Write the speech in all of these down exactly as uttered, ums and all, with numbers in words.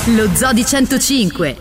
Lo Zoo di centocinque.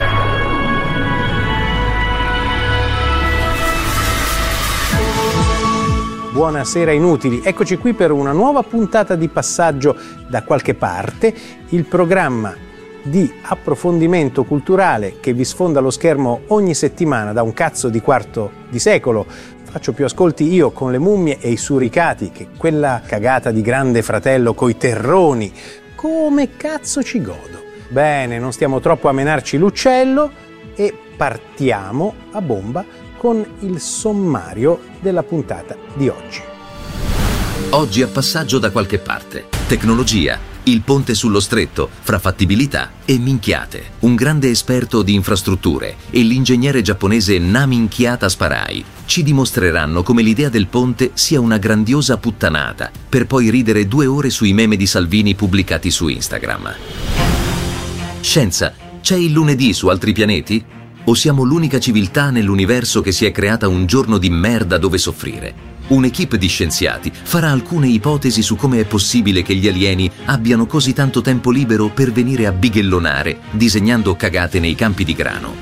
Buonasera inutili, eccoci qui per una nuova puntata di Passaggio da qualche parte, il programma di approfondimento culturale che vi sfonda lo schermo ogni settimana da un cazzo di quarto di secolo. Faccio più ascolti io con le mummie e i suricati che quella cagata di Grande Fratello coi terroni. Come cazzo ci godo? Bene, non stiamo troppo a menarci l'uccello e partiamo a bomba con il sommario della puntata di oggi. Oggi a Passaggio da qualche parte. Tecnologia, il ponte sullo stretto, fra fattibilità e minchiate. Un grande esperto di infrastrutture e l'ingegnere giapponese Naminchiata Sparai ci dimostreranno come l'idea del ponte sia una grandiosa puttanata, per poi ridere due ore sui meme di Salvini pubblicati su Instagram. Scienza, c'è il lunedì su altri pianeti? O siamo l'unica civiltà nell'universo che si è creata un giorno di merda dove soffrire? Un'equipe di scienziati farà alcune ipotesi su come è possibile che gli alieni abbiano così tanto tempo libero per venire a bighellonare, disegnando cagate nei campi di grano.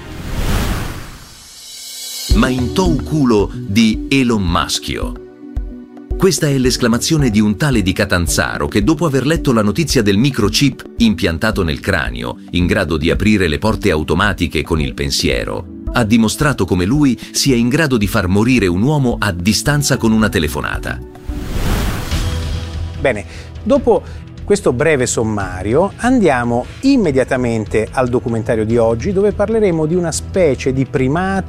Ma in tou culo di Elon Muskio. Questa è l'esclamazione di un tale di Catanzaro che, dopo aver letto la notizia del microchip impiantato nel cranio, in grado di aprire le porte automatiche con il pensiero, ha dimostrato come lui sia in grado di far morire un uomo a distanza con una telefonata. Bene, dopo questo breve sommario andiamo immediatamente al documentario di oggi, dove parleremo di una specie di primate